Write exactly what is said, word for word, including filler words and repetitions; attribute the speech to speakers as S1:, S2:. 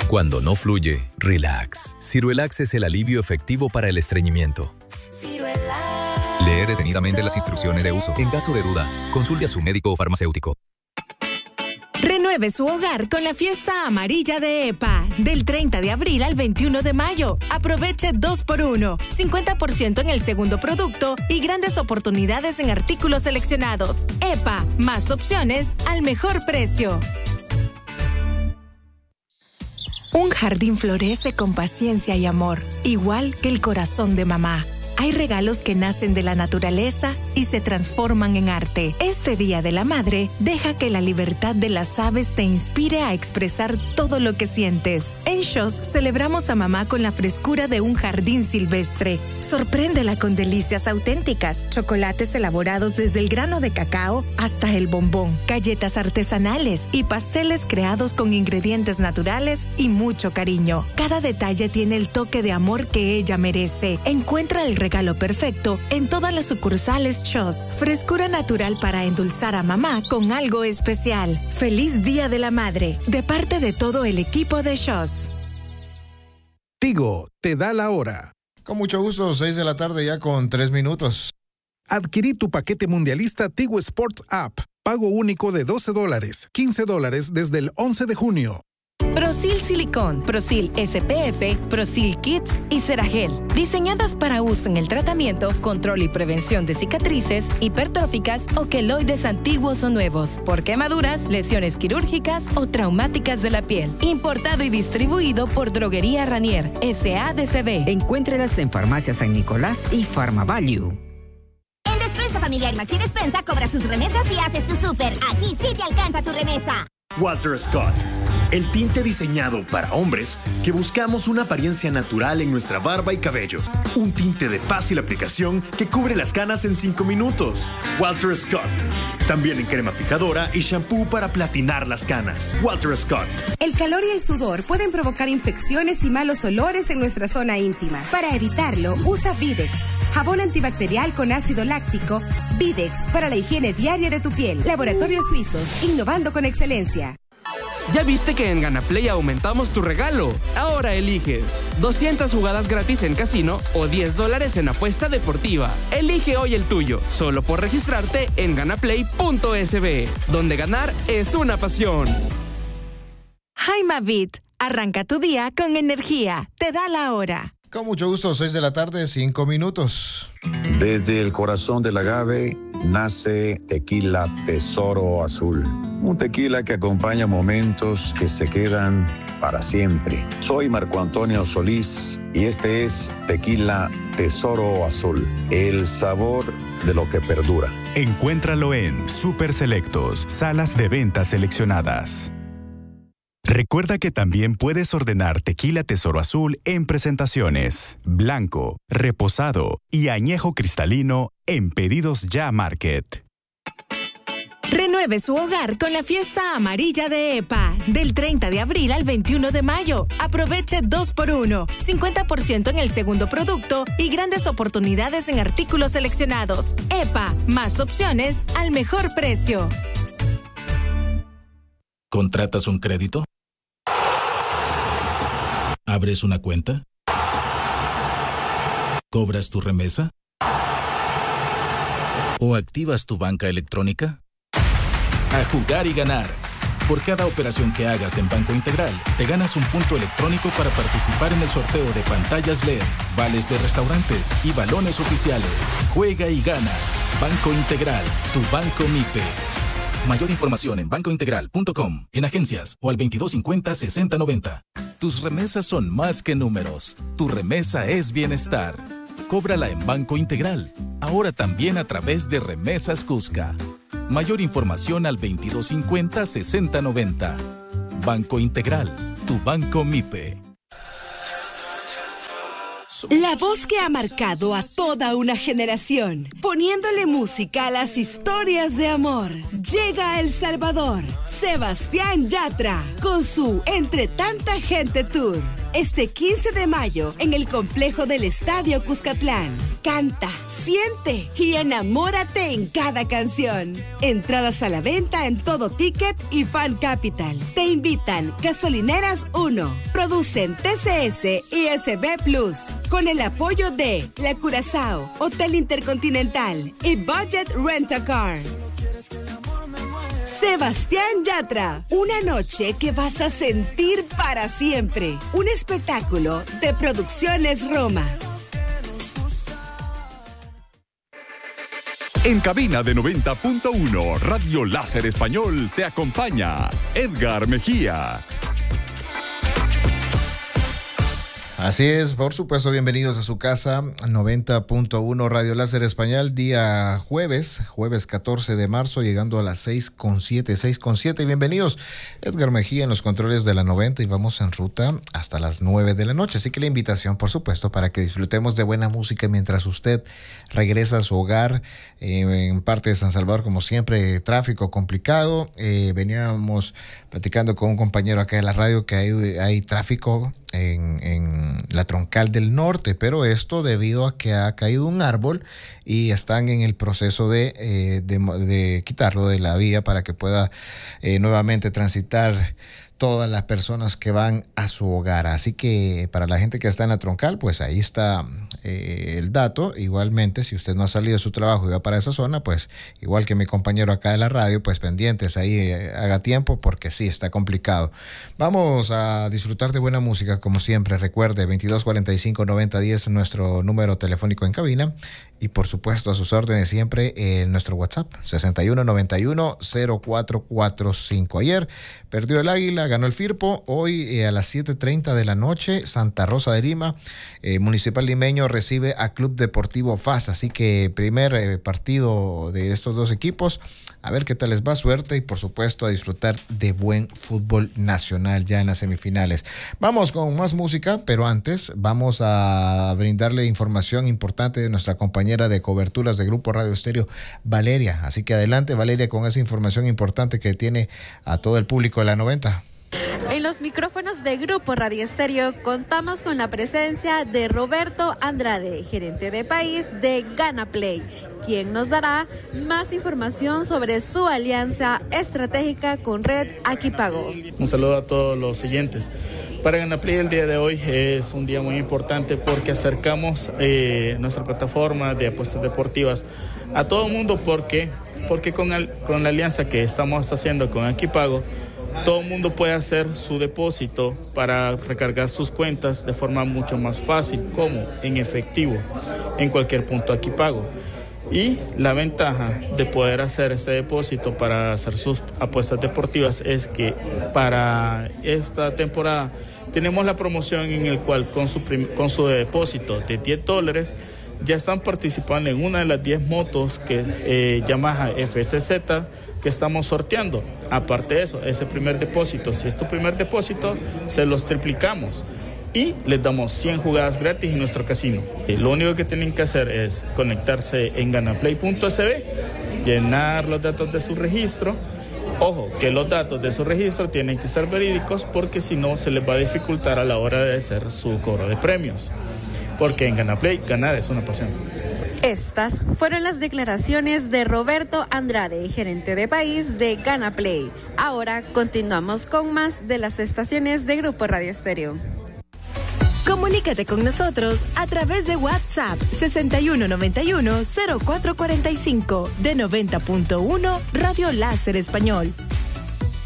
S1: Cuando no fluye, relax. Ciruelax es el alivio efectivo para el estreñimiento.
S2: Ciruelax.
S1: Lee detenidamente las instrucciones de uso. En caso de duda, consulte a su médico o farmacéutico.
S3: Renueve su hogar con la fiesta amarilla de EPA. Del treinta de abril al veintiuno de mayo. Aproveche dos por uno. cincuenta por ciento en el segundo producto y grandes oportunidades en artículos seleccionados. EPA, más opciones al mejor precio. Un jardín florece con paciencia y amor, igual que el corazón de mamá. Hay regalos que nacen de la naturaleza y se transforman en arte. Este Día de la Madre, deja que la libertad de las aves te inspire a expresar todo lo que sientes. En Shows celebramos a mamá con la frescura de un jardín silvestre. Sorpréndela con delicias auténticas, chocolates elaborados desde el grano de cacao hasta el bombón, galletas artesanales y pasteles creados con ingredientes naturales y mucho cariño. Cada detalle tiene el toque de amor que ella merece. Encuentra el regalo perfecto en todas las sucursales Shows. Frescura natural para endulzar a mamá con algo especial. Feliz Día de la Madre, de parte de todo el equipo de Shows.
S4: Tigo te da la hora.
S5: Con mucho gusto, seis de la tarde ya con tres minutos.
S4: Adquirí tu paquete mundialista Tigo Sports App. Pago único de doce dólares, quince dólares desde el once de junio.
S6: Prosil Silicón, Prosil S P F, Prosil Kids y Ceragel. Diseñadas para uso en el tratamiento, control y prevención de cicatrices, hipertróficas o queloides antiguos o nuevos, por quemaduras, lesiones quirúrgicas o traumáticas de la piel. Importado y distribuido por Droguería Ranier, S A D C B.
S7: Encuéntrelas en Farmacia San Nicolás y PharmaValue.
S8: En Despensa Familiar Maxi Despensa cobra sus remesas y haces tu súper. Aquí sí te alcanza tu remesa.
S9: Walter Scott, el tinte diseñado para hombres que buscamos una apariencia natural en nuestra barba y cabello. Un tinte de fácil aplicación que cubre las canas en cinco minutos. Walter Scott. También en crema fijadora y shampoo para platinar las canas. Walter Scott.
S10: El calor y el sudor pueden provocar infecciones y malos olores en nuestra zona íntima. Para evitarlo, usa Videx, jabón antibacterial con ácido láctico. Videx para la higiene diaria de tu piel. Laboratorios Suizos, innovando con excelencia.
S11: ¿Ya viste que en Ganaplay aumentamos tu regalo? Ahora eliges doscientas jugadas gratis en casino o diez dólares en apuesta deportiva. Elige hoy el tuyo, solo por registrarte en ganaplay punto es be, donde ganar es una pasión.
S3: Jaimavit, arranca tu día con energía. Te da la hora.
S5: Con mucho gusto, seis de la tarde, cinco minutos.
S12: Desde el corazón del agave nace Tequila Tesoro Azul. Un tequila que acompaña momentos que se quedan para siempre. Soy Marco Antonio Solís y este es Tequila Tesoro Azul. El sabor de lo que perdura.
S13: Encuéntralo en Super Selectos, salas de ventas seleccionadas. Recuerda que también puedes ordenar Tequila Tesoro Azul en presentaciones, blanco, reposado y añejo cristalino en Pedidos Ya Market.
S3: Renueve su hogar con la fiesta amarilla de EPA. Del treinta de abril al veintiuno de mayo. Aproveche dos por uno. cincuenta por ciento en el segundo producto y grandes oportunidades en artículos seleccionados. EPA, más opciones al mejor precio.
S14: ¿Contratas un crédito? ¿Abres una cuenta? ¿Cobras tu remesa? ¿O activas tu banca electrónica? A jugar y ganar. Por cada operación que hagas en Banco Integral, te ganas un punto electrónico para participar en el sorteo de pantallas L E D, vales de restaurantes y balones oficiales. Juega y gana. Banco Integral, tu banco MIPE. Mayor información en banco integral punto com, en agencias o al veintidós cincuenta sesenta noventa. Tus remesas son más que números. Tu remesa es bienestar. Cóbrala en Banco Integral. Ahora también a través de Remesas Cusca. Mayor información al veintidós cincuenta sesenta noventa. Banco Integral, tu banco MIPE.
S15: La voz que ha marcado a toda una generación, poniéndole música a las historias de amor. Llega a El Salvador, Sebastián Yatra, con su Entre Tanta Gente Tour. este quince de mayo en el complejo del Estadio Cuscatlán. Canta, siente y enamórate en cada canción. Entradas a la venta en Todo Ticket y Fan Capital. Te invitan Gasolineras uno. Producen T C S y S B Plus. Con el apoyo de La Curazao, Hotel Intercontinental y Budget Rent-A-Car. Sebastián Yatra, una noche que vas a sentir para siempre. Un espectáculo de Producciones Roma.
S16: En cabina de noventa punto uno, Radio Láser Español te acompaña Edgar Mejía.
S5: Así es, por supuesto, bienvenidos a su casa, noventa punto uno Radio Láser Español, día jueves, jueves catorce de marzo, llegando a las seis con siete, seis con siete. Bienvenidos, Edgar Mejía en los controles de la noventa y vamos en ruta hasta las nueve de la noche. Así que la invitación, por supuesto, para que disfrutemos de buena música mientras usted regresa a su hogar, eh, en parte de San Salvador, como siempre, tráfico complicado. Eh, veníamos platicando con un compañero acá de la radio que hay, hay tráfico En, en la troncal del norte, pero esto debido a que ha caído un árbol y están en el proceso de, eh, de, de quitarlo de la vía para que pueda eh, nuevamente transitar todas las personas que van a su hogar. Así que para la gente que está en la troncal, pues ahí está eh, el dato. Igualmente, si usted no ha salido de su trabajo y va para esa zona, pues igual que mi compañero acá de la radio, pues pendientes ahí, eh, haga tiempo porque sí, está complicado. Vamos a disfrutar de buena música como siempre. Recuerde, veintidós cuarenta y cinco noventa diez, nuestro número telefónico en cabina. Y por supuesto, a sus órdenes siempre en nuestro WhatsApp, sesenta y uno noventa y uno cero cuatro cuatro cinco. Ayer perdió el Águila, ganó el Firpo. Hoy eh, a las siete treinta de la noche, Santa Rosa de Lima, eh, Municipal Limeño recibe a Club Deportivo F A S. Así que primer eh, partido de estos dos equipos. A ver qué tal les va, suerte y por supuesto a disfrutar de buen fútbol nacional ya en las semifinales. Vamos con más música, pero antes vamos a brindarle información importante de nuestra compañera de coberturas de Grupo Radio Estéreo, Valeria. Así que adelante, Valeria, con esa información importante que tiene a todo el público de la noventa.
S17: En los micrófonos de Grupo Radio Estéreo contamos con la presencia de Roberto Andrade, gerente de país de Ganaplay, quien nos dará más información sobre su alianza estratégica con Red Aquipago.
S18: Un saludo a todos los siguientes. Para Ganaplay el día de hoy es un día muy importante porque acercamos eh, nuestra plataforma de apuestas deportivas a todo el mundo. ¿Por qué? Porque con, el, con la alianza que estamos haciendo con Aquipago, todo el mundo puede hacer su depósito para recargar sus cuentas de forma mucho más fácil, como en efectivo, en cualquier punto Aquipago. Y la ventaja de poder hacer este depósito para hacer sus apuestas deportivas es que para esta temporada tenemos la promoción en el cual con su, prim- con su depósito de diez dólares ya están participando en una de las diez motos que eh, Yamaha F S Z que estamos sorteando. Aparte de eso, ese primer depósito, si es tu primer depósito, se los triplicamos y les damos cien jugadas gratis en nuestro casino. Y lo único que tienen que hacer es conectarse en ganaplay punto s b, llenar los datos de su registro. Ojo, que los datos de su registro tienen que ser verídicos porque si no se les va a dificultar a la hora de hacer su cobro de premios. Porque en Ganaplay, ganar es una pasión.
S17: Estas fueron las declaraciones de Roberto Andrade, gerente de país de Ganaplay. Ahora continuamos con más de las estaciones de Grupo Radio Estéreo.
S3: Comunícate con nosotros a través de WhatsApp sesenta y uno noventa y uno cero cuatro cuarenta y cinco de noventa punto uno Radio Láser Español.